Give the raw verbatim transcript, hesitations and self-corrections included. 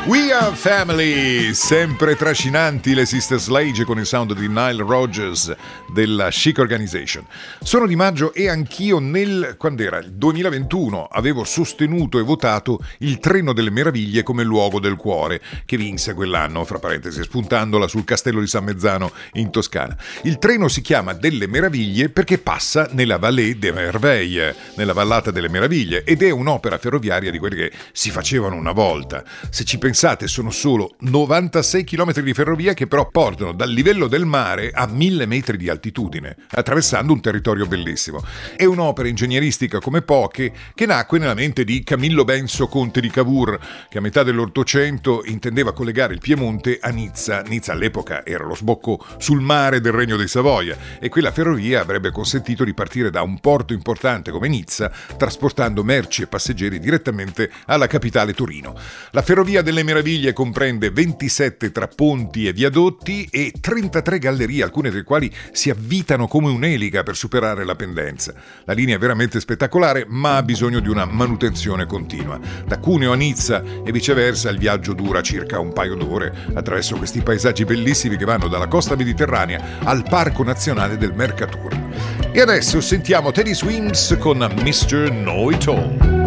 We Are Family, sempre trascinanti le Sister Sledge con il sound di Nile Rodgers della Chic Organization. Sono Di Maggio e anch'io nel, quando era il duemilaventuno, avevo sostenuto e votato il Treno delle Meraviglie come luogo del cuore, che vinse quell'anno, fra parentesi, spuntandola sul castello di San Mezzano in Toscana. Il treno si chiama Delle Meraviglie perché passa nella Vallée des Merveilles, nella Vallata delle Meraviglie, ed è un'opera ferroviaria di quelle che si facevano una volta. Se ci pensate, sono solo novantasei chilometri di ferrovia che però portano dal livello del mare a mille metri di altitudine, attraversando un territorio bellissimo. È un'opera ingegneristica come poche, che nacque nella mente di Camillo Benso, conte di Cavour, che a metà dell'Ottocento intendeva collegare il Piemonte a Nizza. Nizza all'epoca era lo sbocco sul mare del Regno di Savoia, e quella ferrovia avrebbe consentito di partire da un porto importante come Nizza, trasportando merci e passeggeri direttamente alla capitale Torino. La ferrovia delle Meraviglie comprende ventisette tra ponti e viadotti e trentatré gallerie, alcune delle quali si avvitano come un'elica per superare la pendenza. La linea è veramente spettacolare, ma ha bisogno di una manutenzione continua. Da Cuneo a Nizza e viceversa il viaggio dura circa un paio d'ore attraverso questi paesaggi bellissimi che vanno dalla costa mediterranea al Parco Nazionale del Mercatur. E adesso sentiamo Teddy Swims con mister Know It All.